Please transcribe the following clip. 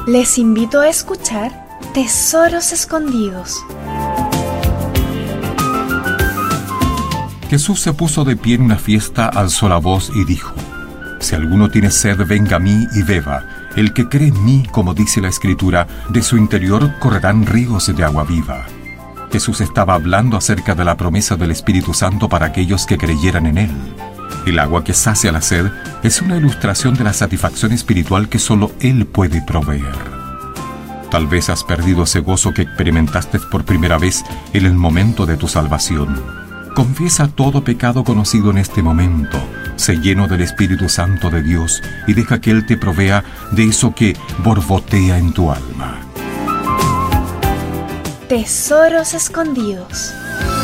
Les invito a escuchar Tesoros Escondidos. Jesús se puso de pie en una fiesta, alzó la voz y dijo: Si alguno tiene sed, venga a mí y beba. El que cree en mí, como dice la Escritura, de su interior correrán ríos de agua viva. Jesús estaba hablando acerca de la promesa del Espíritu Santo para aquellos que creyeran en Él. El agua que sacia la sed es una ilustración de la satisfacción espiritual que solo Él puede proveer. Tal vez has perdido ese gozo que experimentaste por primera vez en el momento de tu salvación. Confiesa todo pecado conocido en este momento, sé lleno del Espíritu Santo de Dios y deja que Él te provea de eso que borbotea en tu alma. Tesoros Escondidos.